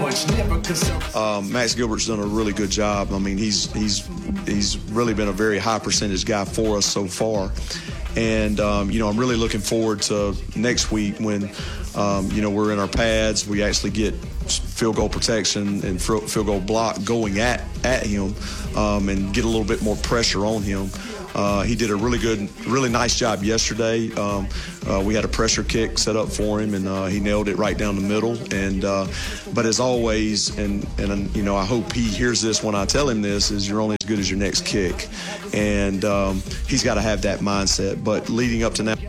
Max Gilbert's done a really good job. I mean, he's really been a very high percentage guy for us so far. And, I'm really looking forward to next week when, we're in our pads. We actually get field goal protection and field goal block going at him and get a little bit more pressure on him. He did a really nice job yesterday. We had a pressure kick set up for him, and he nailed it right down the middle. And but as always, and I hope he hears this when I tell him this, is you're only as good as your next kick. And he's got to have that mindset. But leading up to now.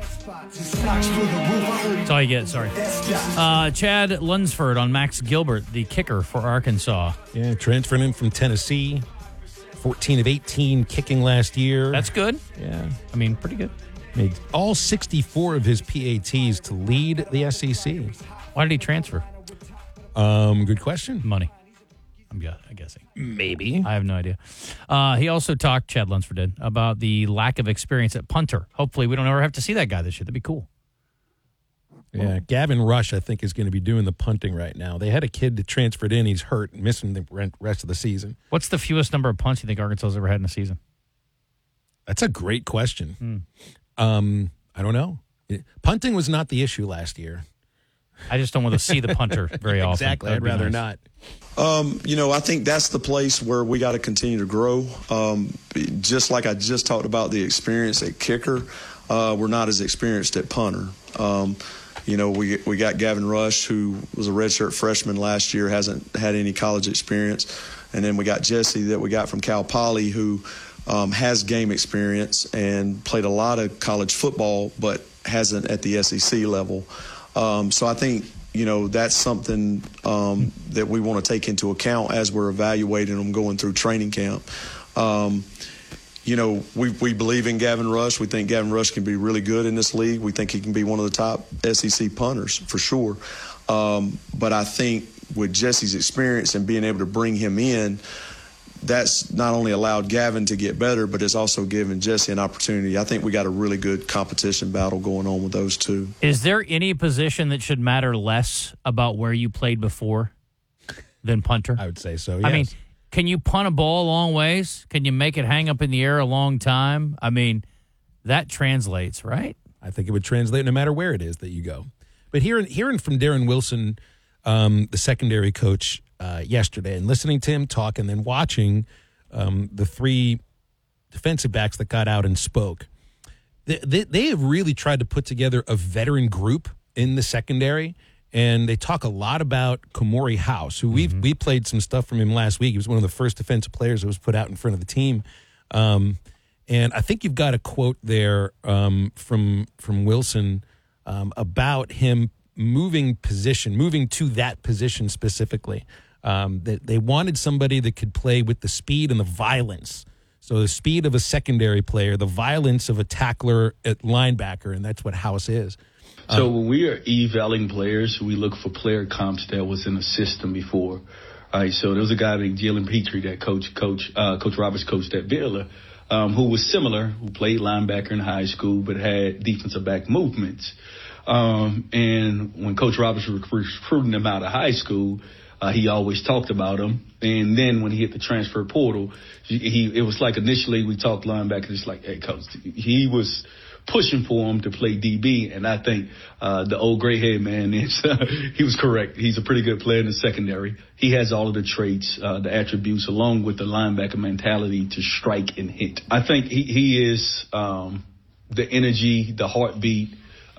That's all you get, sorry. Chad Lunsford on Max Gilbert, the kicker for Arkansas. Yeah, transferred in from Tennessee. 14 of 18 kicking last year. That's good. Yeah. I mean, pretty good. Made all 64 of his PATs to lead the SEC. Why did he transfer? Good question. Money. I'm guessing. Maybe. I have no idea. He also talked, Chad Lunsford did, about the lack of experience at punter. Hopefully we don't ever have to see that guy this year. That'd be cool. Yeah, Gavin Rush, I think, is going to be doing the punting right now. They had a kid that transferred in. He's hurt, missing the rest of the season. What's the fewest number of punts you think Arkansas has ever had in a season? That's a great question. I don't know. Punting was not the issue last year. I just don't want to see the punter very often. Exactly. I'd rather not. I think that's the place where we got to continue to grow. Just like I just talked about the experience at kicker, we're not as experienced at punter. We got Gavin Rush, who was a redshirt freshman last year, hasn't had any college experience. And then we got Jesse that we got from Cal Poly, who has game experience and played a lot of college football, but hasn't at the SEC level. So I think, that's something that we want to take into account as we're evaluating them going through training camp. We believe in Gavin Rush. We think Gavin Rush can be really good in this league. We think he can be one of the top SEC punters for sure. But I think with Jesse's experience and being able to bring him in, that's not only allowed Gavin to get better, but it's also given Jesse an opportunity. I think we got a really good competition battle going on with those two. Is there any position that should matter less about where you played before than punter? I would say so, yes. I mean, can you punt a ball a long ways? Can you make it hang up in the air a long time? I mean, that translates, right? I think it would translate no matter where it is that you go. But hearing from Darren Wilson, the secondary coach, yesterday, and listening to him talk and then watching the three defensive backs that got out and spoke, they have really tried to put together a veteran group in the secondary. And they talk a lot about Kamori House, who we played some stuff from him last week. He was one of the first defensive players that was put out in front of the team. And I think you've got a quote there from Wilson about him moving to that position specifically. That they wanted somebody that could play with the speed and the violence. So the speed of a secondary player, the violence of a tackler at linebacker, and that's what House is. So when we are evaluating players, we look for player comps that was in a system before. All right, so there was a guy named Jalen Petrie that Coach Roberts coached at Baylor, who was similar, who played linebacker in high school but had defensive back movements. And when Coach Roberts was recruiting him out of high school, he always talked about him. And then when he hit the transfer portal, it was like initially we talked linebacker. It's like, hey, Coach, he was pushing for him to play DB. And I think the old gray head man, he was correct. He's a pretty good player in the secondary. He has all of the traits, the attributes, along with the linebacker mentality to strike and hit. I think he is the energy, the heartbeat.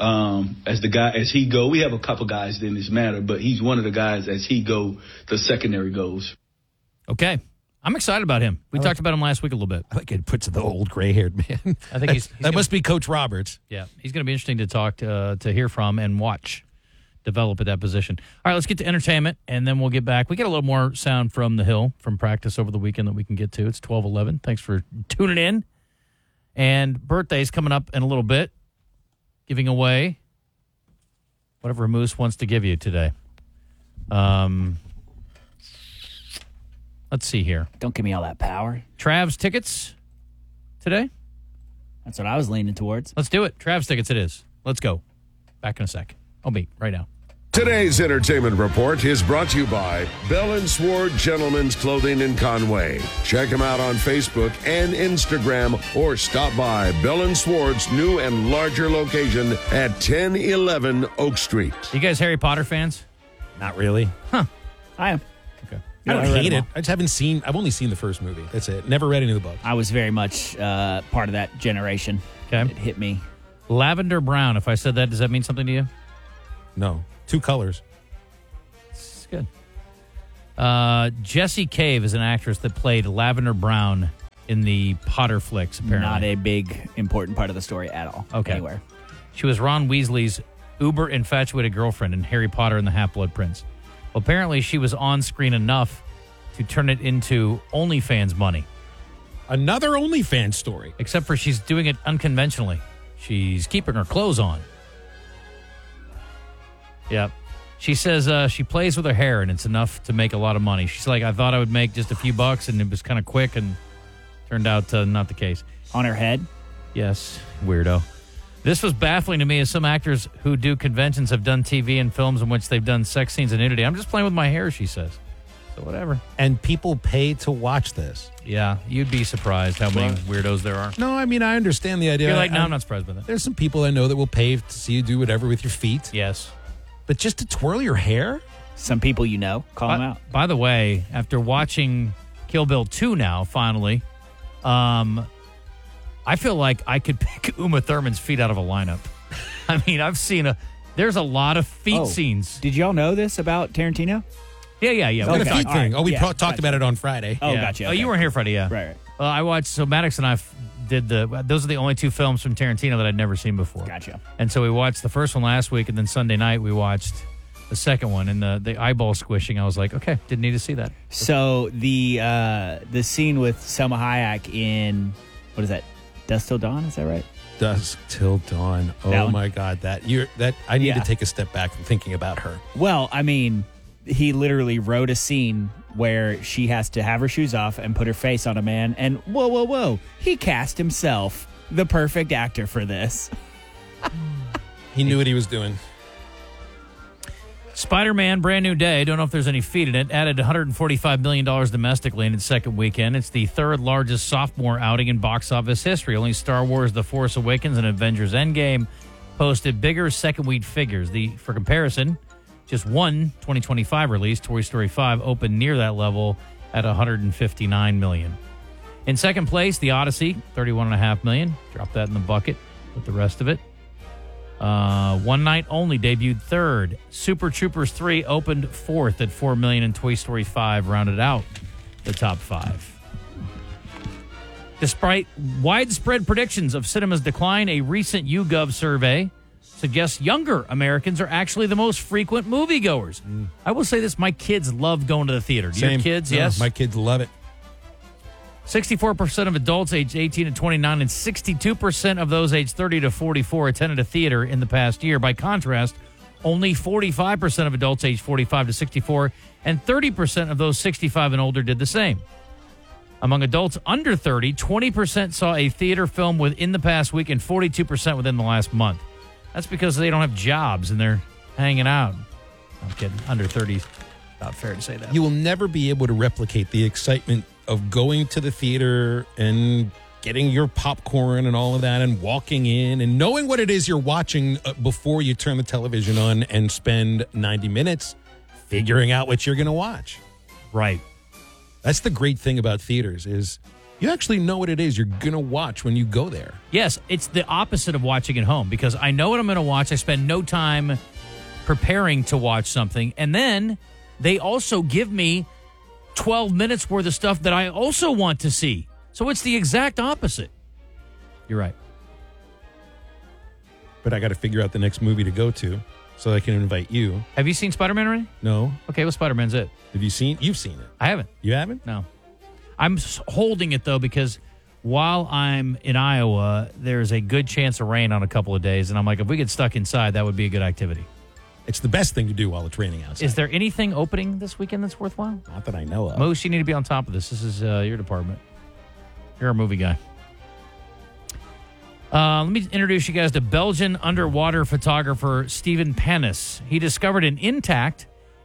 As he go, we have a couple guys in this matter, but he's one of the guys as he go, the secondary goes. Okay. I'm excited about him. We talked about him last week a little bit. I like it puts the old gray-haired man. I think that must be Coach Roberts. Yeah, he's going to be interesting to talk to hear from and watch develop at that position. All right, let's get to entertainment, and then we'll get back. We get a little more sound from the Hill from practice over the weekend that we can get to. It's 12:11. Thanks for tuning in. And birthday's coming up in a little bit, giving away whatever Moose wants to give you today. Let's see here. Don't give me all that power. Travs tickets today? That's what I was leaning towards. Let's do it. Travs tickets it is. Let's go. Back in a sec. I'll be right now. Today's entertainment report is brought to you by Bell & Sword Gentlemen's Clothing in Conway. Check them out on Facebook and Instagram or stop by Bell & Sword's new and larger location at 1011 Oak Street. You guys Harry Potter fans? Not really. I am. Okay. I don't I read hate them it. I just haven't seen. I've only seen the first movie. That's it. Never read any of the books. I was very much part of that generation. Okay. It hit me. Lavender brown. If I said that, does that mean something to you? No. 2 colors. It's good. Jessie Cave is an actress that played Lavender Brown in the Potter flicks, apparently. Not a big, important part of the story at all. Okay. Anywhere. She was Ron Weasley's uber-infatuated girlfriend in Harry Potter and the Half-Blood Prince. Well, apparently she was on screen enough to turn it into OnlyFans money, Another OnlyFans story. except for she's doing it unconventionally. She's keeping her clothes on. Yep. She says she plays with her hair, and it's enough to make a lot of money. She's like, I thought I would make just a few bucks, and it was kind of quick, and turned out not the case. On her head? Yes, weirdo. This was baffling to me, as some actors who do conventions have done TV and films in which they've done sex scenes and nudity. I'm just playing with my hair, she says. So whatever. And people pay to watch this. Yeah, you'd be surprised how many weirdos there are. No, I mean, I understand the idea. You're like, no, I'm not surprised by that. There's some people I know that will pay to see you do whatever with your feet. Yes. But just to twirl your hair? Some people you know. Call them out. By the way, after watching Kill Bill 2 now, finally, I feel like I could pick Uma Thurman's feet out of a lineup. I mean, there's a lot of feet scenes. Did y'all know this about Tarantino? Yeah. The Okay. feet All thing. right. Oh, we Yeah, talked about it on Friday. Oh, Yeah. gotcha. Oh, Okay. you weren't here Friday, yeah. Right. Well, I watched, so Maddox and I did those are the only 2 films from Tarantino that I'd never seen before. Gotcha. And so we watched the first one last week, and then Sunday night we watched the second one, and the eyeball squishing, I was like, okay, didn't need to see that. So the scene with Selma Hayek in, what is that? Dusk Till Dawn? Is that right? Dusk Till Dawn. That Oh one? my God, I need Yeah. to take a step back from thinking about her. Well, I mean, he literally wrote a scene where she has to have her shoes off and put her face on a man, and whoa, he cast himself the perfect actor for this. He knew what he was doing. Spider-Man Brand New Day, don't know if there's any feet in it, added $145 million domestically in its second weekend. It's the third largest sophomore outing in box office history. Only Star Wars The Force Awakens and Avengers Endgame posted bigger second week figures. For comparison, just one 2025 release, Toy Story 5, opened near that level at $159 million. In second place, The Odyssey, $31.5 million. Drop that in the bucket with the rest of it. One Night Only debuted third. Super Troopers 3 opened fourth at $4 million, and Toy Story 5 rounded out the top 5. Despite widespread predictions of cinema's decline, a recent YouGov survey suggests younger Americans are actually the most frequent moviegoers. I will say this, my kids love going to the theater. Do your kids? No, Yes. my kids love it. 64% of adults aged 18 to 29 and 62% of those aged 30 to 44 attended a theater in the past year. By contrast, only 45% of adults aged 45 to 64 and 30% of those 65 and older did the same. Among adults under 30, 20% saw a theater film within the past week and 42% within the last month. That's because they don't have jobs and they're hanging out. I'm kidding. Under 30 not fair to say that. You will never be able to replicate the excitement of going to the theater and getting your popcorn and all of that and walking in and knowing what it is you're watching before you turn the television on and spend 90 minutes figuring out what you're going to watch. Right. That's the great thing about theaters is you actually know what it is you're going to watch when you go there. Yes, it's the opposite of watching at home because I know what I'm going to watch. I spend no time preparing to watch something. And then they also give me 12 minutes worth of stuff that I also want to see. So it's the exact opposite. You're right. But I got to figure out the next movie to go to so I can invite you. Have you seen Spider-Man already? No. Okay, well, Spider-Man's it. Have you seen? You've seen it. I haven't. You haven't? No. I'm holding it, though, because while I'm in Iowa, there's a good chance of rain on a couple of days. And I'm like, if we get stuck inside, that would be a good activity. It's the best thing to do while it's raining outside. Is there anything opening this weekend that's worthwhile? Not that I know of. Moose, you need to be on top of this. This is your department. You're a movie guy. Let me introduce you guys to Belgian underwater photographer Stephen Panis. He discovered an intact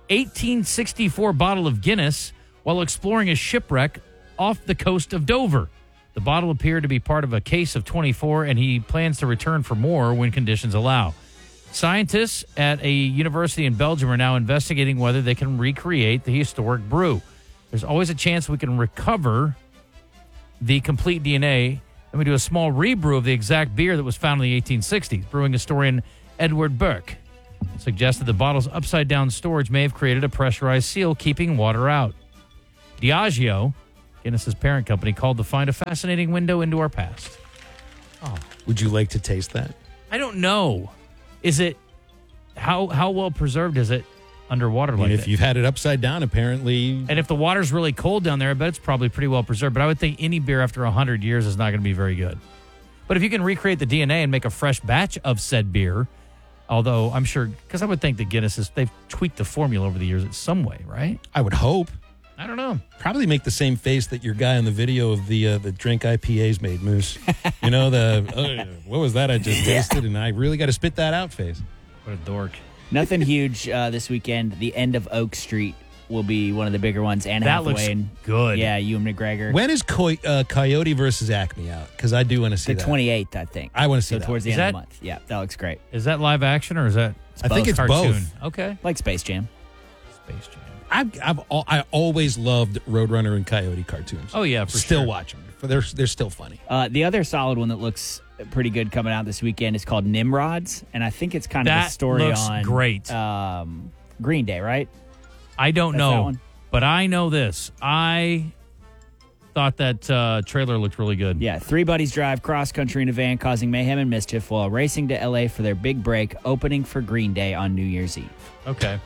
1864 bottle of Guinness while exploring a shipwreck off the coast of Dover. The bottle appeared to be part of a case of 24, and he plans to return for more when conditions allow. Scientists at a university in Belgium are now investigating whether they can recreate the historic brew. There's always a chance we can recover the complete DNA. Then we do a small rebrew of the exact beer that was found in the 1860s. Brewing historian Edward Burke suggested the bottle's upside-down storage may have created a pressurized seal keeping water out. Diageo, Guinness's parent company, called the find a fascinating window into our past. Would you like to taste that? I don't know. Is it how well preserved is it underwater I mean, like if that? you've had it upside down, apparently. And if the water's really cold down there, I bet it's probably pretty well preserved. But I would think any beer after 100 years is not going to be very good. But if you can recreate the DNA and make a fresh batch of said beer, although I'm sure, because I would think that Guinness they've tweaked the formula over the years in some way, right? I would hope. I don't know. Probably make the same face that your guy in the video of the drink IPAs made, Moose. You know, what was that I just tasted? And I really got to spit that out face. What a dork. Nothing huge this weekend. The end of Oak Street will be one of the bigger ones. Anne That Hathaway looks and, good. Yeah, Ewan McGregor. When is Coyote versus Acme out? Because I do want to see The that. 28th, I think. I wanna see so that. towards the Is end of that- the month. Yeah, that looks great. Is that live action or is that I think it's cartoon? both. Okay. Like Space Jam. Space Jam. I always loved Roadrunner and Coyote cartoons. Oh, yeah, for still sure. watch them. They're still funny. The other solid one that looks pretty good coming out this weekend is called Nimrods, and I think it's kind of a That story looks on great. Green Day, right? I don't That's that know, one? but I know this. I thought that trailer looked really good. Yeah, three buddies drive cross country in a van, causing mayhem and mischief while racing to LA for their big break, opening for Green Day on New Year's Eve. Okay.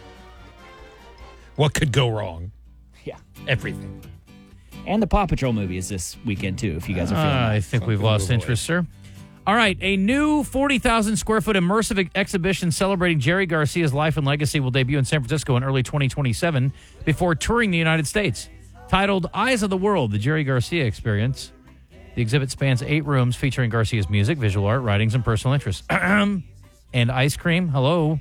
What could go wrong? Yeah. Everything. And the Paw Patrol movie is this weekend, too, if you guys are feeling I that. think we've Something lost to avoid. interest, sir. All right, a new 40,000 square foot immersive exhibition celebrating Jerry Garcia's life and legacy will debut in San Francisco in early 2027 before touring the United States. Titled Eyes of the World, the Jerry Garcia Experience. The exhibit spans 8 rooms featuring Garcia's music, visual art, writings, and personal interests. And ice cream. Hello.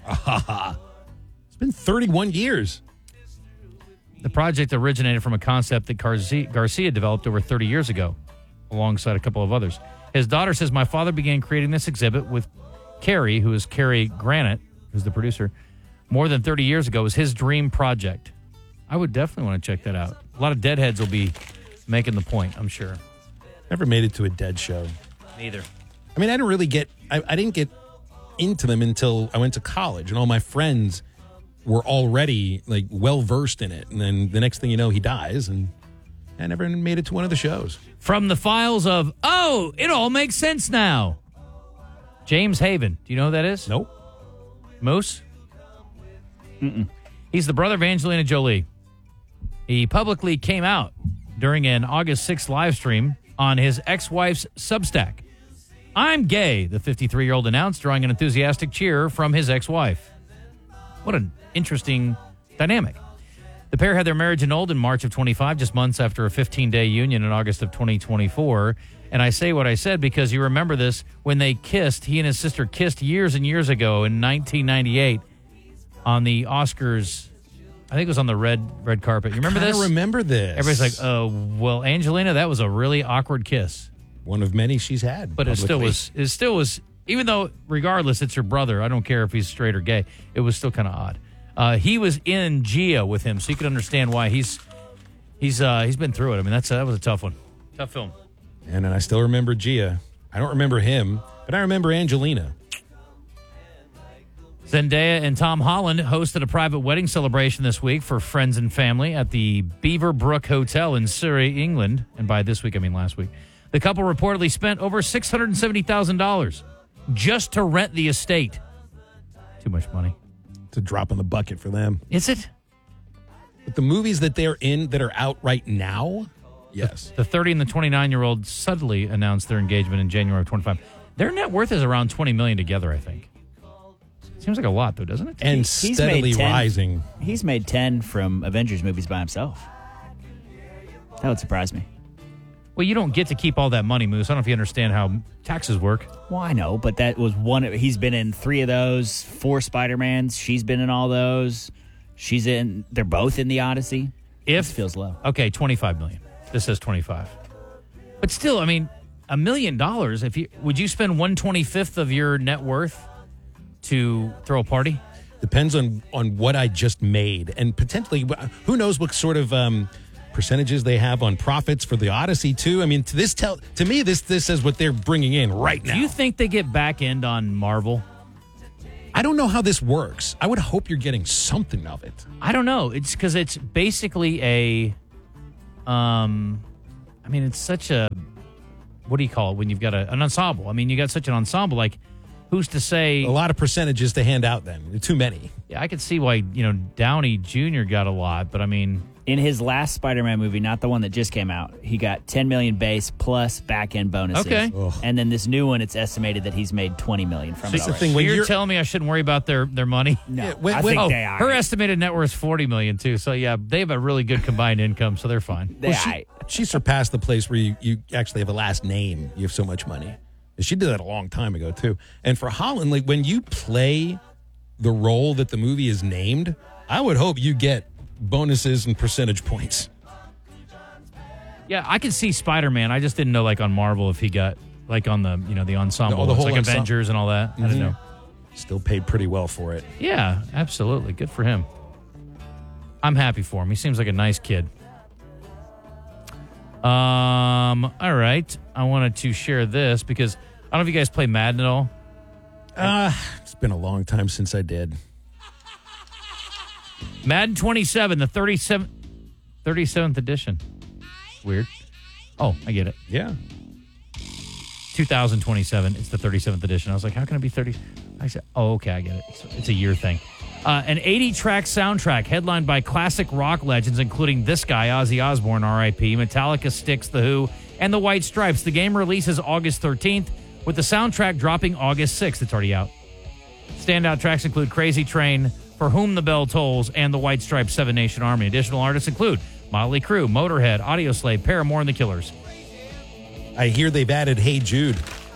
It's been 31 years. The project originated from a concept that Garcia developed over 30 years ago, alongside a couple of others. His daughter says, my father began creating this exhibit with Carrie, who is Carrie Granite, who's the producer, more than 30 years ago. It was his dream project. I would definitely want to check that out. A lot of deadheads will be making the point, I'm sure. Never made it to a Dead show. Neither. I mean, I didn't get into them until I went to college, and all my friends were already like well versed in it. And then the next thing you know, he dies, and I never made it to one of the shows. From the files of, oh, it all makes sense now. James Haven. Do you know who that is? Nope. Moose? Mm-mm. He's the brother of Angelina Jolie. He publicly came out during an August 6th live stream on his ex-wife's Substack. I'm gay, the 53-year-old announced, drawing an enthusiastic cheer from his ex-wife. What an interesting dynamic. The pair had their marriage annulled in March of 25, just months after a 15-day union in August of 2024. And I say what I said because you remember this. When they kissed, he and his sister kissed years and years ago in 1998 on the Oscars. I think it was on the red carpet. You remember this? I remember this. Everybody's like, well, Angelina, that was a really awkward kiss. One of many she's had. But it still publicly. was, even though regardless, it's her brother. I don't care if he's straight or gay. It was still kind of odd. He was in Gia with him, so you can understand why he's been through it. I mean, that was a tough one. Tough film. And I still remember Gia. I don't remember him, but I remember Angelina. Zendaya and Tom Holland hosted a private wedding celebration this week for friends and family at the Beaverbrook Hotel in Surrey, England. And by this week, I mean last week. The couple reportedly spent over $670,000 just to rent the estate. Too much money. It's a drop in the bucket for them. Is it? But the movies that they're in that are out right now, yes. The 30 and the 29-year-old suddenly announced their engagement in January of 25. Their net worth is around $20 million together, I think. Seems like a lot, though, doesn't it? And He's steadily made 10. rising. He's made 10 from Avengers movies by himself. That would surprise me. Well, you don't get to keep all that money, Moose. I don't know if you understand how taxes work. Well, I know, but that was one. He's been in 3 of those, 4 Spider-Mans. She's been in all those. They're both in the Odyssey. This feels low. Okay, $25 million. This says 25. But still, I mean, $1 million. Would you spend 1/25 of your net worth to throw a party? Depends on what I just made, and potentially, who knows what sort of percentages they have on profits for the Odyssey too. I mean, to me, this says what they're bringing in right now. Do you think they get back end on Marvel? I don't know how this works. I would hope you're getting something of it. I don't know. It's because it's basically it's such a, what do you call it when you've got an ensemble? I mean, you got such an ensemble, like, who's to say? A lot of percentages to hand out then. Too many. Yeah, I could see why, Downey Jr. got a lot, but I mean. In his last Spider-Man movie, not the one that just came out, he got $10 million base plus back-end bonuses. Okay. Ugh. And then this new one, it's estimated that he's made $20 million from it the already. thing, So when you're telling me I shouldn't worry about their money? No, Yeah, when- I when- think they are. Her estimated net worth is $40 million too. So yeah, they have a really good combined income, so they're fine. She surpassed the place where you actually have a last name. You have so much money. And she did that a long time ago, too. And for Holland, like when you play the role that the movie is named, I would hope you get bonuses and percentage points. Yeah, I can see Spider-Man. I just didn't know, like on Marvel, if he got like on the the ensemble, the it's whole like ensemble. Avengers and all that. I didn't know. Still paid pretty well for it. Yeah, absolutely. Good for him. I'm happy for him. He seems like a nice kid. All right. I wanted to share this because I don't know if you guys play Madden at all. It's been a long time since I did. Madden 27, the 37th edition. Weird. Oh, I get it. Yeah. 2027. It's the 37th edition. I was like, how can it be 30? I said, oh, okay, I get it. It's a year thing. An 80-track soundtrack headlined by classic rock legends, including this guy, Ozzy Osbourne, R.I.P., Metallica, Styx, The Who, and The White Stripes. The game releases August 13th, with the soundtrack dropping August 6th. It's already out. Standout tracks include Crazy Train, For Whom the Bell Tolls, and The White Stripes' Seven Nation Army. Additional artists include Motley Crue, Motorhead, Audioslave, Paramore, and The Killers. I hear they've added Hey Jude.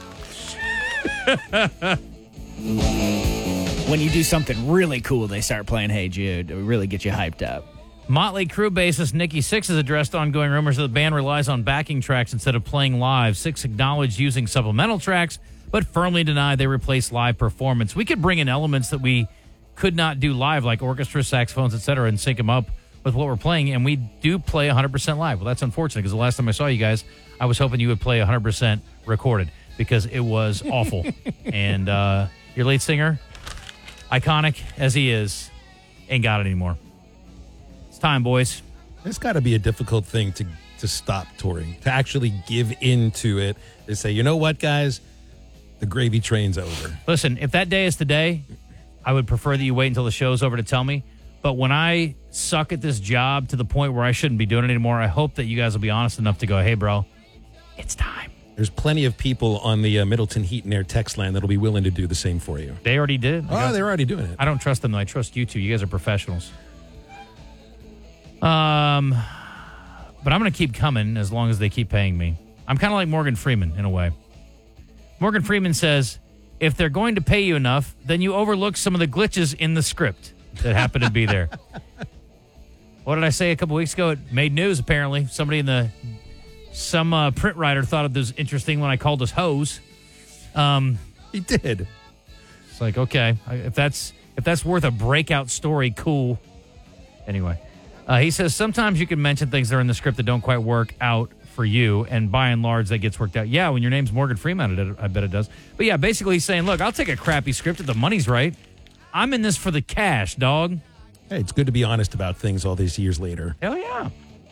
When you do something really cool, they start playing Hey Jude. It really get you hyped up. Motley Crue bassist Nikki Sixx has addressed ongoing rumors that the band relies on backing tracks instead of playing live. Sixx acknowledged using supplemental tracks, but firmly denied they replace live performance. We could bring in elements that we could not do live, like orchestra, saxophones, etc., and sync them up with what we're playing, and we do play 100% live. Well, that's unfortunate, because the last time I saw you guys, I was hoping you would play 100% recorded, because it was awful. And your lead singer, iconic as he is, ain't got it anymore. It's time, boys. It's got to be a difficult thing to stop touring, to actually give into it, to say, you know what, guys, the gravy train's over. Listen, if that day is today, I would prefer that you wait until the show's over to tell me. But when I suck at this job to the point where I shouldn't be doing it anymore, I hope that you guys will be honest enough to go, hey, bro, it's time. There's plenty of people on the Middleton Heat and Air text line that'll be willing to do the same for you. They already did. Oh, they're already doing it. I don't trust them, though. I trust you two. You guys are professionals. But I'm going to keep coming as long as they keep paying me. I'm kind of like Morgan Freeman in a way. Morgan Freeman says, if they're going to pay you enough, then you overlook some of the glitches in the script that happen to be there. What did I say a couple weeks ago? It made news, apparently. Somebody in some print writer thought it was interesting when I called us hoes. He did. It's like, okay, if that's worth a breakout story, cool. Anyway, he says sometimes you can mention things that are in the script that don't quite work out for you, and by and large, that gets worked out. Yeah, when your name's Morgan Freeman, I bet it does. But yeah, basically he's saying, look, I'll take a crappy script if the money's right. I'm in this for the cash, dog. Hey, it's good to be honest about things all these years later. Hell yeah.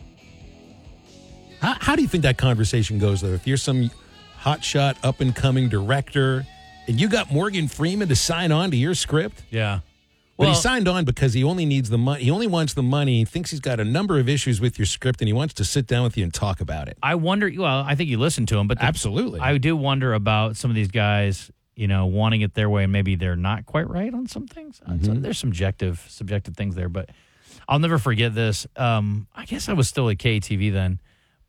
How do you think that conversation goes, though? If you're some hotshot, up-and-coming director, and you got Morgan Freeman to sign on to your script? Yeah. But he signed on because he only needs the money. He only wants the money. He thinks he's got a number of issues with your script, and he wants to sit down with you and talk about it. I wonder, well, I think you listen to him, but Absolutely. I do wonder about some of these guys, wanting it their way, and maybe they're not quite right on some things. So there's subjective things there, but I'll never forget this. I guess I was still at KTV then,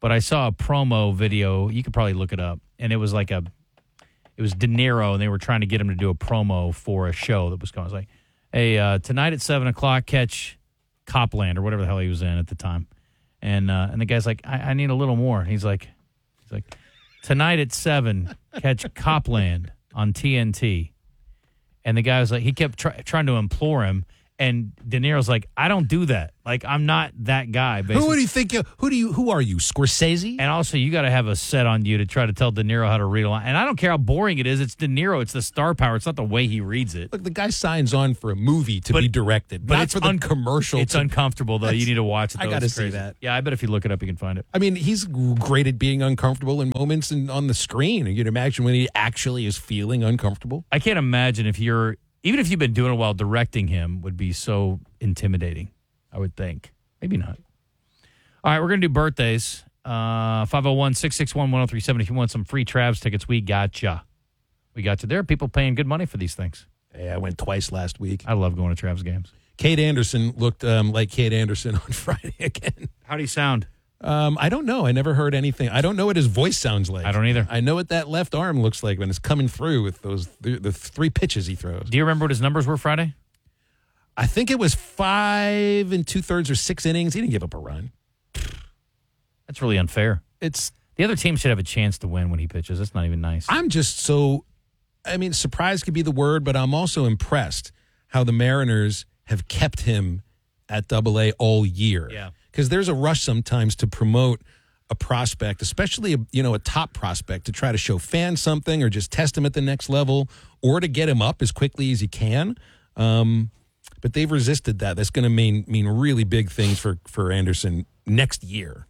but I saw a promo video. You could probably look it up, and it was like it was De Niro, and they were trying to get him to do a promo for a show that was going. It was like, hey, tonight at 7:00, catch Copland or whatever the hell he was in at the time, and the guy's like, I need a little more. And he's like, tonight at 7, catch Copland on TNT, and the guy was like, he kept trying to implore him. And De Niro's like, I don't do that. Like, I'm not that guy. Basically. Who do you think? Who are you? Scorsese? And also, you got to have a set on you to try to tell De Niro how to read a line. And I don't care how boring it is. It's De Niro. It's the star power. It's not the way he reads it. Look, the guy signs on for a movie to be directed, but not it's for the commercial. It's uncomfortable, though. You need to watch it. I got to see that. Yeah, I bet if you look it up, you can find it. I mean, he's great at being uncomfortable in moments and on the screen. You can imagine when he actually is feeling uncomfortable. I can't imagine even if you've been doing it while directing him, would be so intimidating, I would think. Maybe not. All right, we're going to do birthdays. 501-661-1037. If you want some free Travs tickets, we got you. There are people paying good money for these things. Yeah, I went twice last week. I love going to Travs games. Kate Anderson looked like Kate Anderson on Friday again. How do you sound? I don't know. I never heard anything. I don't know what his voice sounds like. I don't either. I know what that left arm looks like when it's coming through with those the 3 pitches he throws. Do you remember what his numbers were Friday? I think it was 5 2/3 or 6 innings. He didn't give up a run. That's really unfair. The other team should have a chance to win when he pitches. That's not even nice. I'm just surprised could be the word, but I'm also impressed how the Mariners have kept him at Double-A all year. Yeah. Because there's a rush sometimes to promote a prospect, especially a top prospect, to try to show fans something or just test him at the next level or to get him up as quickly as you can. But they've resisted that. That's going to mean really big things for Anderson next year.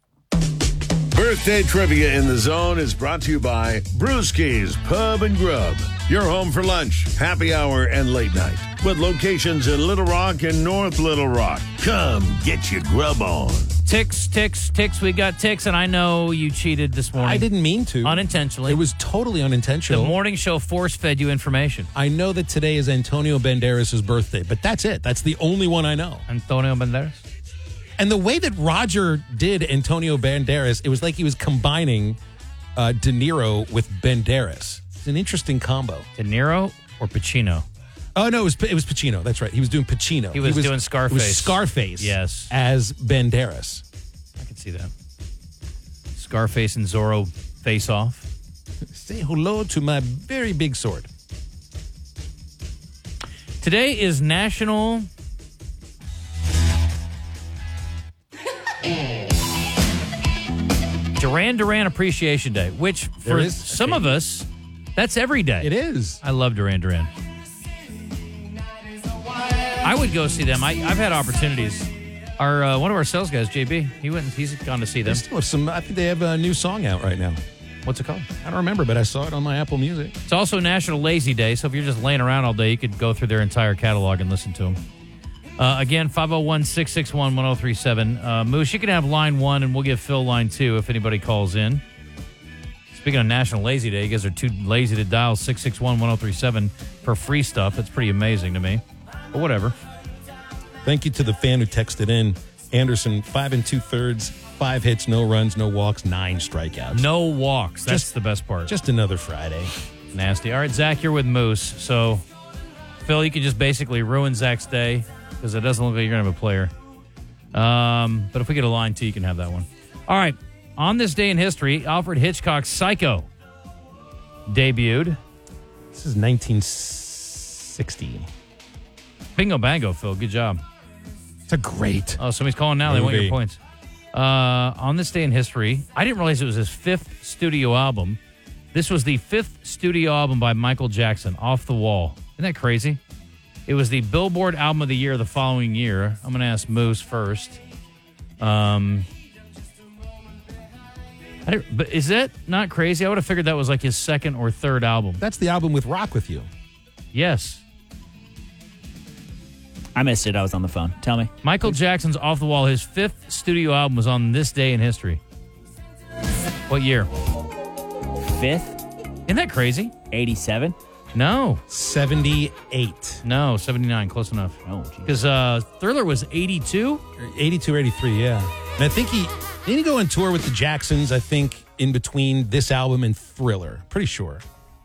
Birthday Trivia in the Zone is brought to you by Brewski's Pub and Grub. Your home for lunch, happy hour, and late night. With locations in Little Rock and North Little Rock. Come get your grub on. Ticks. We got ticks, and I know you cheated this morning. I didn't mean to. Unintentionally. It was totally unintentional. The morning show force-fed you information. I know that today is Antonio Banderas' birthday, but that's it. That's the only one I know. Antonio Banderas? And the way that Roger did Antonio Banderas, it was like he was combining De Niro with Banderas. It's an interesting combo. De Niro or Pacino? Oh, no, it was Pacino. That's right. He was doing Pacino. He was doing Scarface. It was Scarface. Yes. As Banderas. I can see that. Scarface and Zorro face off. Say hello to my very big sword. Today is National Duran Appreciation Day, which for some of us, that's every day. It is. I love Duran. I would go see them. I've had opportunities. One of our sales guys, JB, he's gone to see them. They still have I think they have a new song out right now. What's it called? I don't remember, but I saw it on my Apple Music. It's also National Lazy Day, so if you're just laying around all day, you could go through their entire catalog and listen to them. Again, 501-661-1037. Moose, you can have line 1, and we'll give Phil line 2 if anybody calls in. Speaking of National Lazy Day, you guys are too lazy to dial 661-1037 for free stuff. That's pretty amazing to me. But whatever. Thank you to the fan who texted in. Anderson, 5 2/3, 5 hits, no runs, no walks, 9 strikeouts. No walks. That's the best part. Just another Friday. Nasty. All right, Zach, you're with Moose. So, Phil, you could just basically ruin Zach's day because it doesn't look like you're going to have a player. But if we get a line 2, you can have that one. All right. On this day in history, Alfred Hitchcock's Psycho debuted. This is 1960. Bingo bango, Phil. Good job. It's a great Oh, somebody's calling now. movie. They want your points. On this day in history, I didn't realize it was his 5th studio album. This was the 5th studio album by Michael Jackson, Off the Wall. Isn't that crazy? It was the Billboard Album of the Year the following year. I'm going to ask Moose first. But is that not crazy? I would have figured that was like his 2nd or 3rd album. That's the album with Rock With You. Yes. I missed it. I was on the phone. Tell me. Michael Jackson's Off the Wall, his 5th studio album was on this day in history. What year? 5th? Isn't that crazy? 87? No. 78. No, 79. Close enough. Oh, geez. Because Thriller was 82? 82 or 83, yeah. And I think Didn't he go on tour with the Jacksons, I think, in between this album and Thriller? Pretty sure.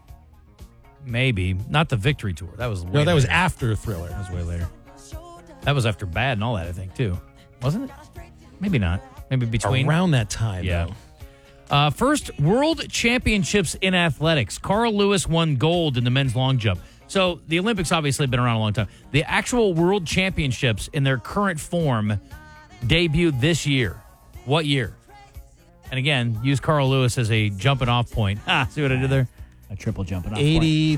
Maybe. Not the Victory Tour. That was way No, that was later. after Thriller. That was way later. That was after Bad and all that, I think, too. Wasn't it? Maybe not. Maybe between. Around that time, Yeah. though. First World Championships in athletics. Carl Lewis won gold in the men's long jump. So the Olympics obviously have been around a long time. The actual World Championships in their current form debuted this year. What year? And again, use Carl Lewis as a jumping off point. See what I did there? A triple jumping off point.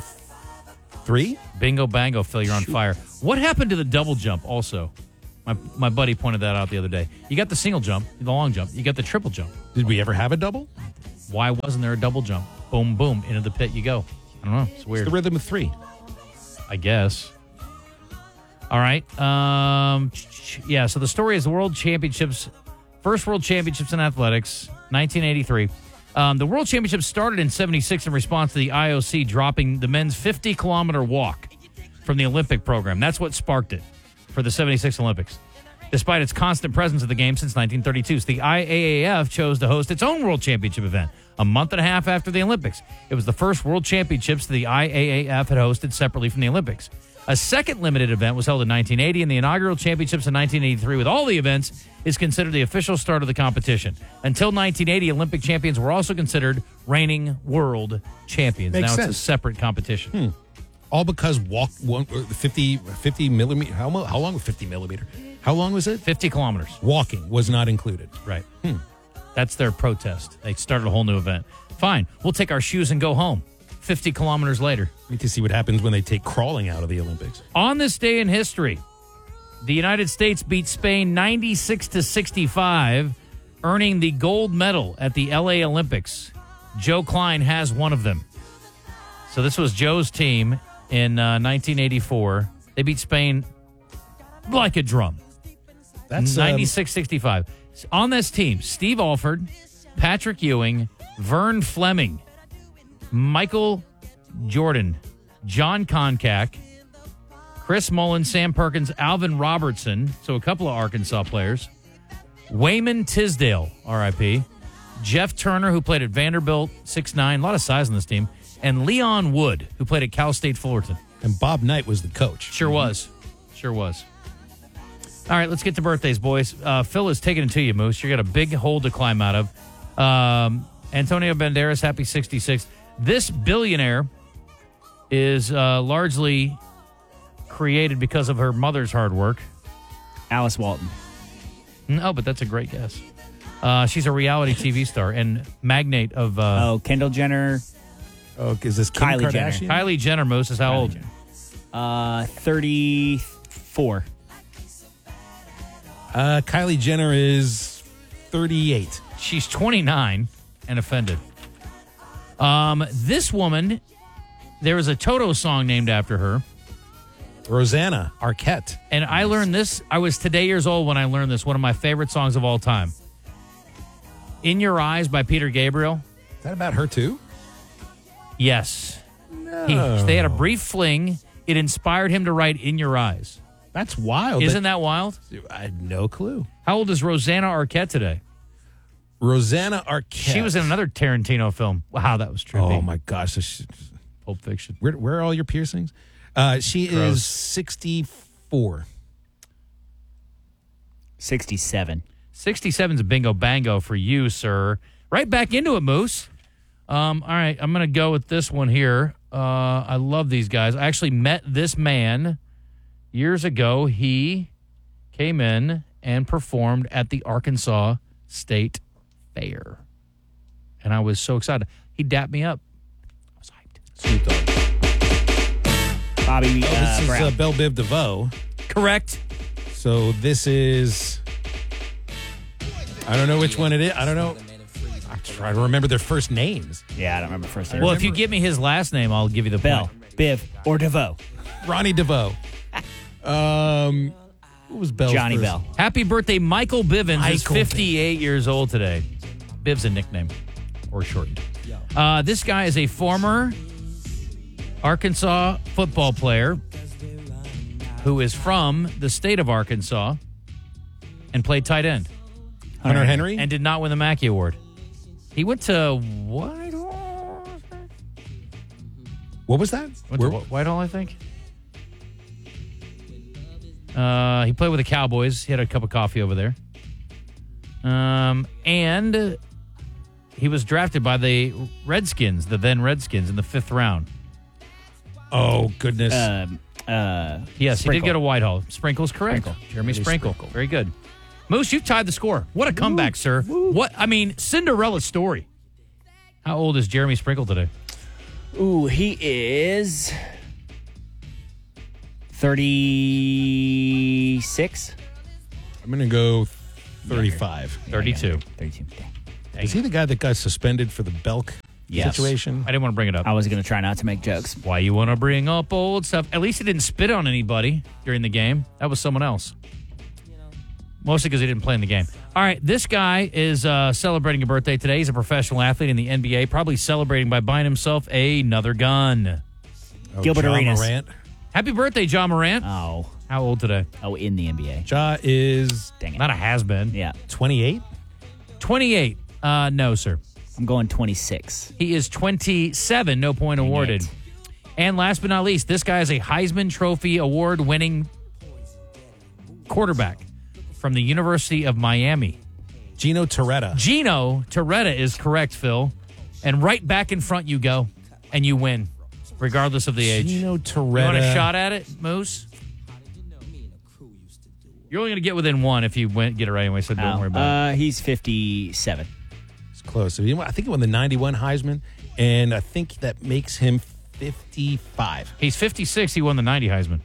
83? Bingo, bango, Phil, you're on fire. What happened to the double jump also? My buddy pointed that out the other day. You got the single jump, the long jump. You got the triple jump. Did we ever have a double? Why wasn't there a double jump? Boom, boom, into the pit you go. I don't know. It's weird. The rhythm of 3. I guess. All right. Yeah, so the story is the World Championships, first World Championships in athletics, 1983. The World Championships started in 76 in response to the IOC dropping the men's 50-kilometer walk from the Olympic program. That's what sparked it for the 76 Olympics. Despite its constant presence at the game since 1932, so the IAAF chose to host its own World Championship event a month and a half after the Olympics. It was the first World Championships the IAAF had hosted separately from the Olympics. A second limited event was held in 1980, and the inaugural championships in 1983 with all the events is considered the official start of the competition. Until 1980, Olympic champions were also considered reigning world champions. Makes now sense. it's a separate competition. All because 50 millimeter. How long was 50 millimeter? How long was it? 50 kilometers. Walking was not included. Right. That's their protest. They started a whole new event. Fine. We'll take our shoes and go home. 50 kilometers later. We need to see what happens when they take crawling out of the Olympics. On this day in history, the United States beat Spain 96-65, earning the gold medal at the LA Olympics. Joe Klein has one of them. So this was Joe's team in 1984. They beat Spain like a drum. That's 96-65. On this team, Steve Alford, Patrick Ewing, Vern Fleming, Michael Jordan, John Koncak, Chris Mullen, Sam Perkins, Alvin Robertson, so a couple of Arkansas players, Wayman Tisdale, RIP, Jeff Turner, who played at Vanderbilt, 6'9", a lot of size on this team, and Leon Wood, who played at Cal State Fullerton. And Bob Knight was the coach. Sure was. Sure was. All right, let's get to birthdays, boys. Phil is taking it to you, Moose. You got a big hole to climb out of. Antonio Banderas, happy 66th. This billionaire is largely created because of her mother's hard work. Alice Walton. No, but that's a great guess. She's a reality TV star and magnate of... Kendall Jenner. Oh, is this Kim Kylie Jenner. Kardashian? Kylie Jenner, Moose, is how old? 34. Kylie Jenner is 38. She's 29 and offended. This woman, there is a Toto song named after her. Rosanna Arquette. And I learned this. I was today years old when I learned this. One of my favorite songs of all time. In Your Eyes by Peter Gabriel. Is that about her too? Yes. They had a brief fling. It inspired him to write In Your Eyes. That's wild. Isn't that wild? I had no clue. How old is Rosanna Arquette today? Rosanna Arquette. She was in another Tarantino film. Wow, that was trippy. Oh my gosh. Pulp Fiction. Where are all your piercings? She Gross. is 64. 67. 67's a bingo bango for you, sir. Right back into it, Moose. All right, I'm going to go with this one here. I love these guys. I actually met this man years ago. He came in and performed at the Arkansas State Fair. And I was so excited. He dapped me up. I was hyped. Snoop Dogg. Bobby This Brown. is Belle Biv DeVoe. Correct. So this is... I don't know which one it is. I don't know. I try to remember their first names. Yeah, I don't remember first name. Well, if you give me his last name, I'll give you the Bell, point. Biv, or DeVoe. Ronnie DeVoe. What was Bell's Johnny first? Bell. Happy birthday, Michael Bivens is Michael 58 years old today. Biv's a nickname, or shortened. This guy is a former Arkansas football player who is from the state of Arkansas and played tight end. Hunter Henry? and did not win the Mackey Award. He went to Whitehall. What was that? Went to Whitehall, I think. He played with the Cowboys. He had a cup of coffee over there. And he was drafted by the Redskins, the then Redskins, in the 5th round. Oh, goodness. Yes, he did go to Whitehall. Sprinkle's correct. Jeremy Sprinkle. Very good. Moose, you've tied the score. What a comeback, sir. What? I mean, Cinderella story. How old is Jeremy Sprinkle today? Ooh, he is 36. I'm going to go 35. 32. 32. Is he the guy that got suspended for the Belk Yes. situation? I didn't want to bring it up. I was going to try not to make jokes. Why you want to bring up old stuff? At least he didn't spit on anybody during the game. That was someone else. Mostly because he didn't play in the game. All right, this guy is celebrating a birthday today. He's a professional athlete in the NBA, probably celebrating by buying himself another gun. Oh, Gilbert Ja Arenas. Morant. Happy birthday, John Morant. Oh, How old today? in the NBA. Ja is Dang it. Not a has-been. Yeah. 28. 28. No, sir. I'm going 26. He is 27. No point awarded. it. And last but not least, this guy is a Heisman Trophy award-winning quarterback from the University of Miami. Gino Torretta. Gino Torretta is correct, Phil. And right back in front you go, and you win, regardless of the age. Gino You Torretta. want a shot at it, Moose? You're only going to get within one if you get it right anyway, so don't worry about it. He's 57. It's close. I think he won the 91 Heisman, and I think that makes him 55. He's 56. He won the 90 Heisman.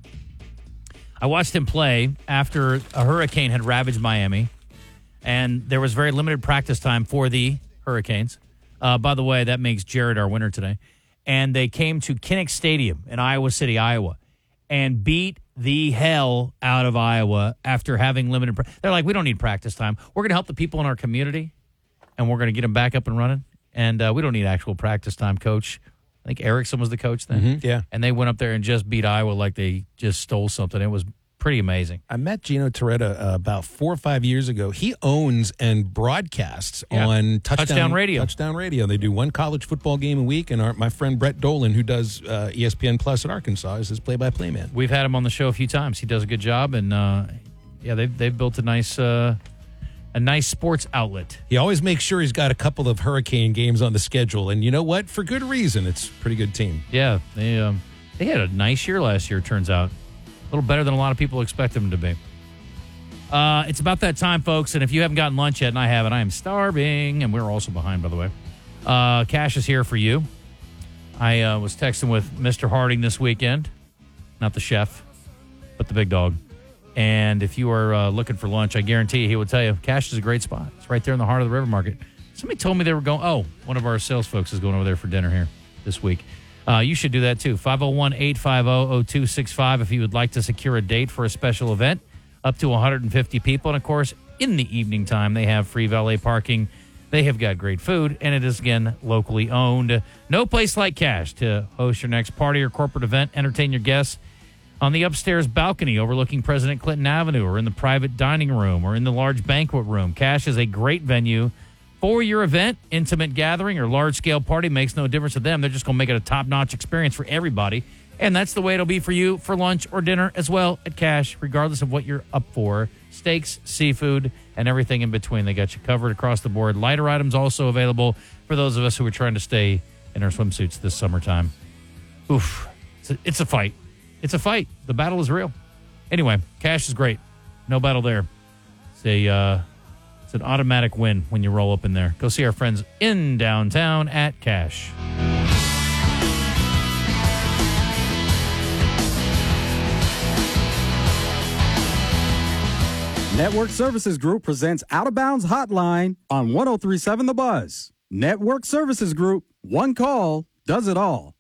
I watched him play after a hurricane had ravaged Miami, and there was very limited practice time for the Hurricanes. By the way, that makes Jared our winner today. And they came to Kinnick Stadium in Iowa City, Iowa, and beat the hell out of Iowa after having limited They're like, we don't need practice time. We're going to help the people in our community, and we're going to get them back up and running. And we don't need actual practice time, Coach. I think Erickson was the coach then. Yeah. And they went up there and just beat Iowa like they just stole something. It was pretty amazing. I met Gino Torretta about 4 or 5 years ago. He owns and broadcasts on Touchdown Radio. Touchdown Radio. They do one college football game a week, and my friend Brett Dolan, who does ESPN Plus at Arkansas, is his play-by-play man. We've had him on the show a few times. He does a good job, and they've built a nice sports outlet. He always makes sure he's got a couple of Hurricane games on the schedule, and you know what? For good reason. It's a pretty good team. Yeah, they had a nice year last year, it turns out. A little better than a lot of people expect them to be. It's about that time, folks, and if you haven't gotten lunch yet, and I haven't, I am starving, and we're also behind, by the way. Cash is here for you. I was texting with Mr. Harding this weekend, not the chef, but the big dog. And if you are looking for lunch, I guarantee he will tell you, Cash is a great spot. It's right there in the heart of the River Market. Somebody told me they were going, one of our sales folks is going over there for dinner here this week. You should do that too. 501-850-0265 if you would like to secure a date for a special event, up to 150 people. And of course, in the evening time, they have free valet parking. They have got great food, and it is, again, locally owned. No place like Cash to host your next party or corporate event, entertain your guests on the upstairs balcony overlooking President Clinton Avenue, or in the private dining room, or in the large banquet room. Cash is a great venue for your event, intimate gathering, or large-scale party. Makes no difference to them. They're just going to make it a top-notch experience for everybody. And that's the way it'll be for you for lunch or dinner as well at Cash, regardless of what you're up for. Steaks, seafood, and everything in between. They got you covered across the board. Lighter items also available for those of us who are trying to stay in our swimsuits this summertime. Oof. It's a fight. It's a fight. The battle is real. Anyway, Cash is great. No battle there. It's an automatic win when you roll up in there. Go see our friends in downtown at Cash. Network Services Group presents Out of Bounds Hotline on 103.7 The Buzz. Network Services Group, one call does it all.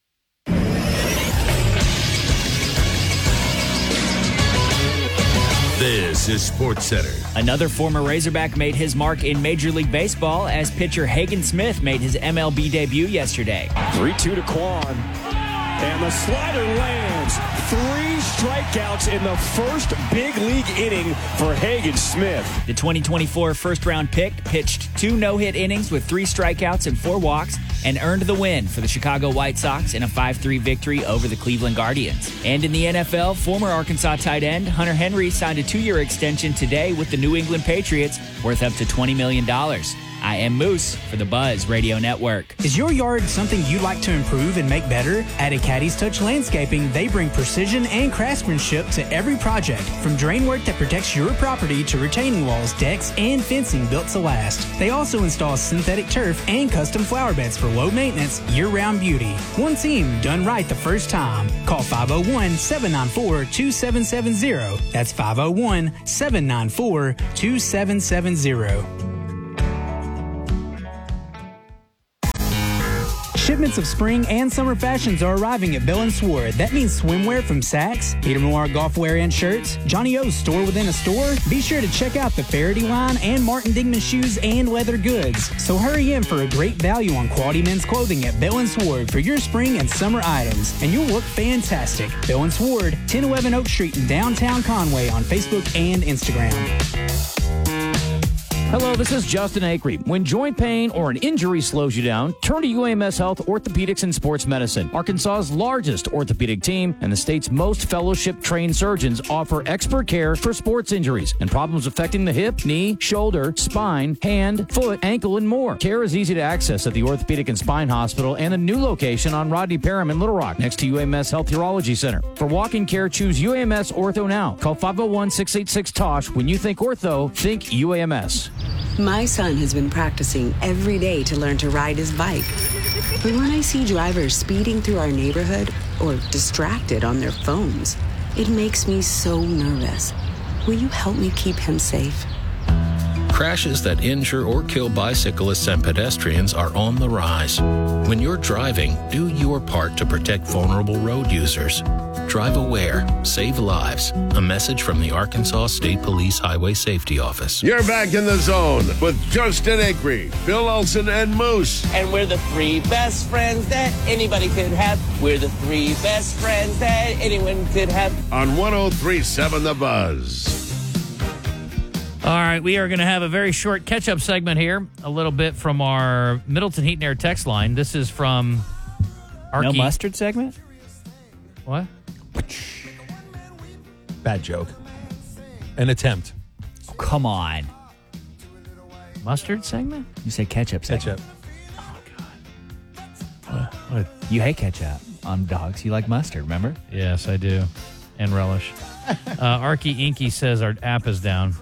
This is Sports Center. Another former Razorback made his mark in Major League Baseball as pitcher Hagen Smith made his MLB debut yesterday. 3-2 to Quan. And the slider lands. 3 strikeouts in the first big league inning for Hagen Smith. The 2024 first-round pick pitched 2 no-hit innings with 3 strikeouts and 4 walks and earned the win for the Chicago White Sox in a 5-3 victory over the Cleveland Guardians. And in the NFL, former Arkansas tight end Hunter Henry signed a 2-year extension today with the New England Patriots worth up to $20 million. I am Moose for the Buzz Radio Network. Is your yard something you'd like to improve and make better? At Acadie's Touch Landscaping, they bring precision and craftsmanship to every project, from drain work that protects your property to retaining walls, decks, and fencing built to last. They also install synthetic turf and custom flower beds for low maintenance, year-round beauty. One team done right the first time. Call 501-794-2770. That's 501-794-2770. Shipments of spring and summer fashions are arriving at Bell & Sword. That means swimwear from Saks, Peter Millar golfwear and shirts, Johnny O's store within a store. Be sure to check out the Faraday line and Martin Dingman shoes and leather goods. So hurry in for a great value on quality men's clothing at Bell & Sword for your spring and summer items. And you'll look fantastic. Bell & Sword, 1011 Oak Street in downtown Conway on Facebook and Instagram. Hello, this is Justin Acree. When joint pain or an injury slows you down, turn to UAMS Health Orthopedics and Sports Medicine. Arkansas's largest orthopedic team and the state's most fellowship-trained surgeons offer expert care for sports injuries and problems affecting the hip, knee, shoulder, spine, hand, foot, ankle, and more. Care is easy to access at the Orthopedic and Spine Hospital and a new location on Rodney Parham in Little Rock, next to UAMS Health Urology Center. For walk-in care, choose UAMS Ortho now. Call 501-686-TOSH. When you think ortho, think UAMS. My son has been practicing every day to learn to ride his bike. But when I see drivers speeding through our neighborhood or distracted on their phones, it makes me so nervous. Will you help me keep him safe? Crashes that injure or kill bicyclists and pedestrians are on the rise. When you're driving, do your part to protect vulnerable road users. Drive aware, save lives. A message from the Arkansas State Police Highway Safety Office. You're back in the zone with Justin Acree, Bill Olson, and Moose. And we're the 3 best friends that anybody could have. We're the 3 best friends that anyone could have. On 103.7 The Buzz. All right, we are going to have a very short catch-up segment here, a little bit from our Middleton Heat and Air text line. This is from Arky. No mustard segment? What? Bad joke. An attempt. Oh, come on. Mustard segment? You said ketchup segment. Ketchup. Oh, God. You hate ketchup on dogs. You like mustard, remember? Yes, I do. And relish. Arky Inky says our app is down.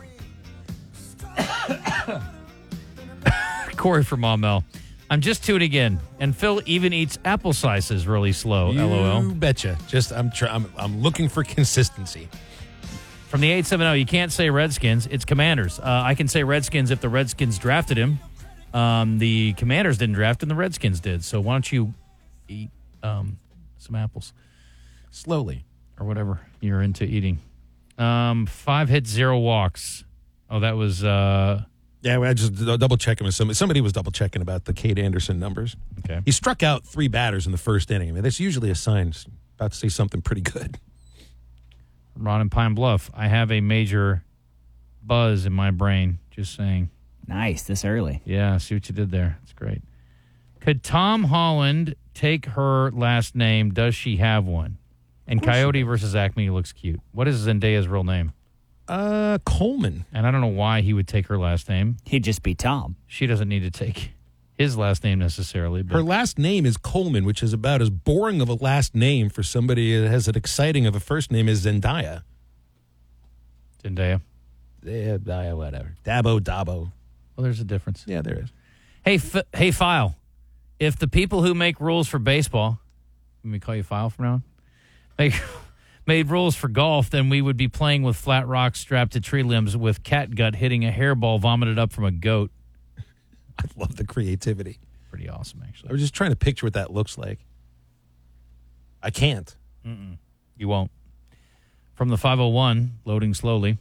Corey from Maumelle. I'm just tuning in, and Phil even eats apple slices really slow. LOL. You betcha. Just I'm looking for consistency. From the 870, you can't say Redskins. It's Commanders. I can say Redskins if the Redskins drafted him. The Commanders didn't draft him. The Redskins did. So why don't you eat some apples slowly or whatever you're into eating? 5 hits, 0 walks. Oh, that was. Yeah, I just double checking with somebody was double checking about the Cade Anderson numbers. Okay, he struck out 3 batters in the first inning. I mean, that's usually a sign about to say something pretty good. Ron in Pine Bluff. I have a major buzz in my brain. Just saying. Nice, this early. Yeah, see what you did there. That's great. Could Tom Holland take her last name? Does she have one? And Coyote versus Acme looks cute. What is Zendaya's real name? Coleman. And I don't know why he would take her last name. He'd just be Tom. She doesn't need to take his last name necessarily. But her last name is Coleman, which is about as boring of a last name for somebody that has an exciting of a first name as Zendaya. Zendaya. Zendaya, whatever. Dabo. Well, there's a difference. Yeah, there is. Hey, File. If the people who make rules for baseball, let me call you File from now on, made rules for golf, then we would be playing with flat rocks strapped to tree limbs with cat gut hitting a hairball vomited up from a goat. I love the creativity. Pretty awesome, actually. I was just trying to picture what that looks like. I can't. You won't. From the 501, loading slowly.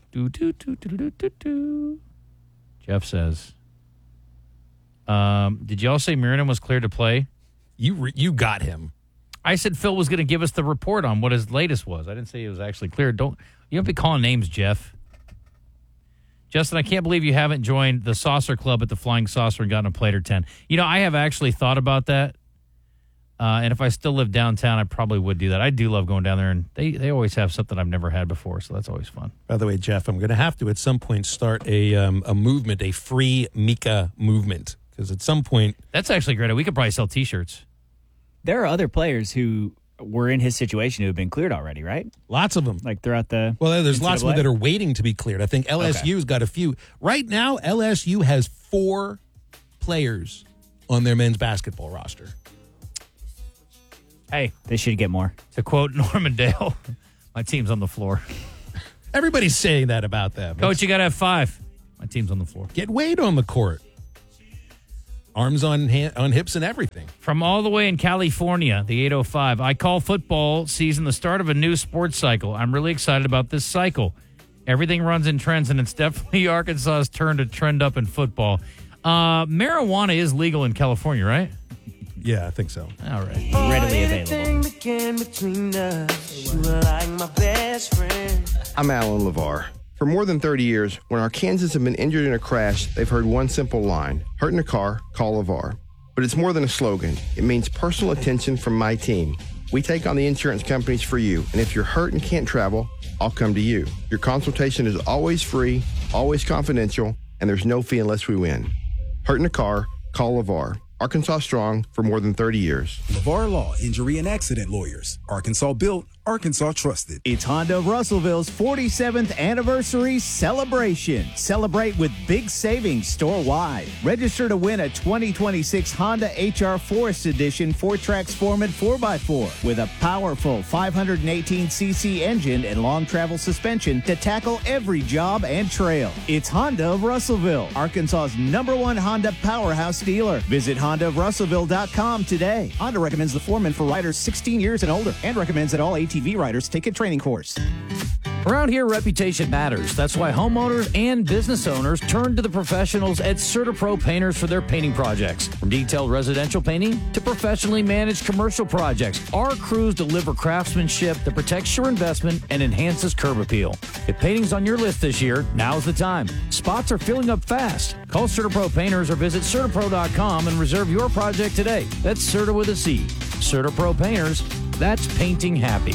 Jeff says, did y'all say Mirren was cleared to play? You got him. I said Phil was going to give us the report on what his latest was. I didn't say it was actually clear. You don't be calling names, Jeff. Justin, I can't believe you haven't joined the Saucer Club at the Flying Saucer and gotten a plate or 10. I have actually thought about that. And if I still lived downtown, I probably would do that. I do love going down there, and they always have something I've never had before, so that's always fun. By the way, Jeff, I'm going to have to at some point start a movement, a free Mika movement, because at some point... That's actually great. We could probably sell T-shirts. There are other players who were in his situation who have been cleared already, right? Lots of them. Like throughout the... Well, there's NCAA? lots of them that are waiting to be cleared. I think LSU's got a few. Right now, LSU has 4 players on their men's basketball roster. Hey. They should get more. To quote Norman Dale, my team's on the floor. Everybody's saying that about them. Coach, you got to have 5. My team's on the floor. Get Wade on the court. Arms on hips and everything. From all the way in California, the 805, I call football season the start of a new sports cycle. I'm really excited about this cycle. Everything runs in trends, and it's definitely Arkansas's turn to trend up in football. Marijuana is legal in California, right? Yeah, I think so. All right. Readily available. I'm Alan LeVar. For more than 30 years, when Arkansans have been injured in a crash, they've heard one simple line: hurt in a car, call LeVar. But it's more than a slogan. It means personal attention from my team. We take on the insurance companies for you, and if you're hurt and can't travel, I'll come to you. Your consultation is always free, always confidential, and there's no fee unless we win. Hurt in a car, call LeVar. Arkansas strong for more than 30 years. LeVar Law, Injury and Accident Lawyers. Arkansas built, Arkansas trusted. It's Honda of Russellville's 47th anniversary celebration. Celebrate with big savings store-wide. Register to win a 2026 Honda HR Forest Edition 4-Track Foreman 4x4 with a powerful 518cc engine and long travel suspension to tackle every job and trail. It's Honda of Russellville, Arkansas's #1 Honda powerhouse dealer. Visit HondaofRussellville.com today. Honda recommends the Foreman for riders 16 years and older and recommends that all ATV riders take a training course. Around here, reputation matters. That's why homeowners and business owners turn to the professionals at CertaPro Painters for their painting projects. From detailed residential painting to professionally managed commercial projects, our crews deliver craftsmanship that protects your investment and enhances curb appeal. If painting's on your list this year, now's the time. Spots are filling up fast. Call CertaPro Painters or visit CertaPro.com and reserve your project today. That's Certa with a C. CertaPro Painters, that's painting happy.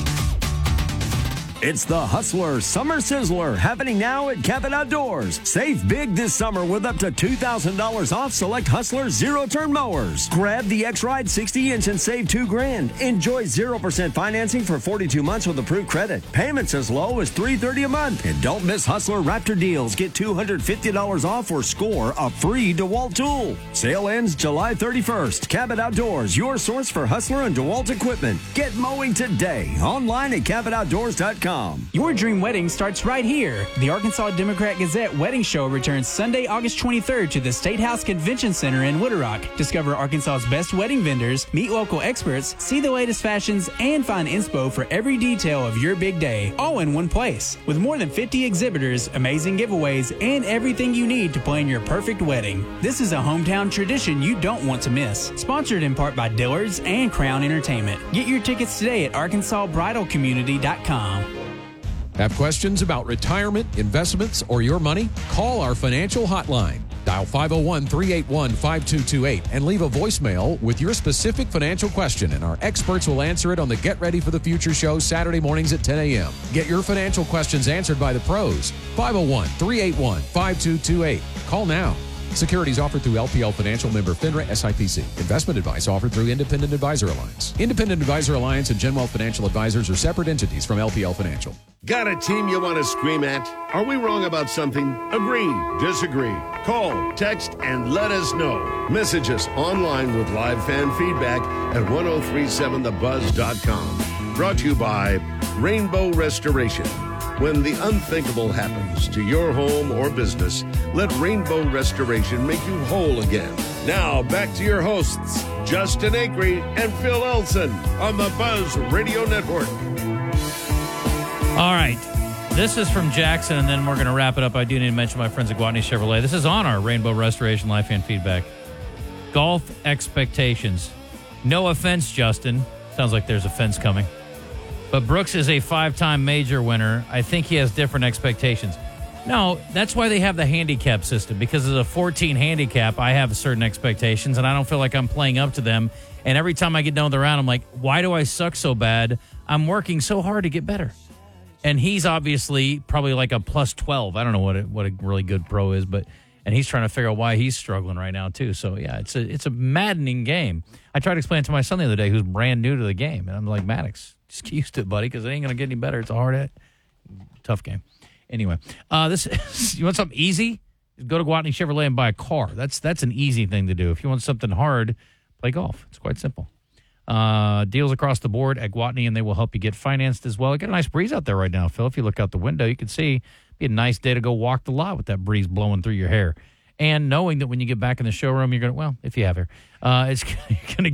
It's the Hustler Summer Sizzler happening now at Cabot Outdoors. Save big this summer with up to $2,000 off select Hustler zero-turn mowers. Grab the X-Ride 60-inch and save $2,000. Enjoy 0% financing for 42 months with approved credit. Payments as low as $330 a month. And don't miss Hustler Raptor deals. Get $250 off or score a free DeWalt tool. Sale ends July 31st. Cabot Outdoors, your source for Hustler and DeWalt equipment. Get mowing today. Online at CabotOutdoors.com. Your dream wedding starts right here. The Arkansas Democrat-Gazette Wedding Show returns Sunday, August 23rd to the State House Convention Center in Wooded Rock. Discover Arkansas's best wedding vendors, meet local experts, see the latest fashions, and find inspo for every detail of your big day, all in one place. With more than 50 exhibitors, amazing giveaways, and everything you need to plan your perfect wedding. This is a hometown tradition you don't want to miss. Sponsored in part by Dillard's and Crown Entertainment. Get your tickets today at ArkansasBridalCommunity.com. Have questions about retirement, investments, or your money? Call our financial hotline. Dial 501-381-5228 and leave a voicemail with your specific financial question, and our experts will answer it on the Get Ready for the Future show Saturday mornings at 10 a.m. Get your financial questions answered by the pros. 501-381-5228. Call now. Securities offered through LPL Financial, member FINRA SIPC. Investment advice offered through Independent Advisor Alliance. Independent Advisor Alliance and GenWealth Financial Advisors are separate entities from LPL Financial. Got a team you want to scream at? Are we wrong about something? Agree, disagree. Call, text, and let us know. Message us online with live fan feedback at 1037thebuzz.com. Brought to you by Rainbow Restoration. When the unthinkable happens to your home or business, let Rainbow Restoration make you whole again. Now, back to your hosts, Justin Acree and Phil Elson on the Buzz Radio Network. All right. This is from Jackson, and then we're going to wrap it up. I do need to mention my friends at Guatney Chevrolet. This is on our Rainbow Restoration live fan feedback. Golf expectations. No offense, Justin, Sounds like there's a fence coming. But Brooks is a 5-time major winner. I think he has different expectations. No, that's why they have the handicap system, because as a 14 handicap, I have certain expectations, and I don't feel like I'm playing up to them. And every time I get down the round, I'm like, why do I suck so bad? I'm working so hard to get better. And he's obviously probably like a plus 12. I don't know what a really good pro is, and he's trying to figure out why he's struggling right now too. So yeah, it's a maddening game. I tried to explain it to my son the other day, who's brand new to the game, and I'm like, Maddox, just get used to it, buddy, because it ain't gonna get any better. It's a hard hit, tough game. Anyway, you want something easy? Go to Gwatney Chevrolet and buy a car. That's an easy thing to do. If you want something hard, play golf. It's quite simple. Deals across the board at Gwatney, and they will help you get financed as well. Get a nice breeze out there right now, Phil. If you look out the window, you can see it'd be a nice day to go walk the lot with that breeze blowing through your hair. And knowing that when you get back in the showroom, you're going to, well, if you have hair, you're going to